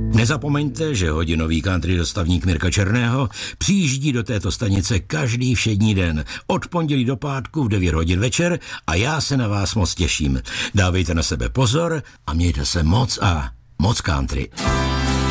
Nezapomeňte, že hodinový country dostavník Mirka Černého přijíždí do této stanice každý všední den od pondělí do pátku v 9 hodin večer a já se na vás moc těším. Dávejte na sebe pozor a mějte se moc a moc country.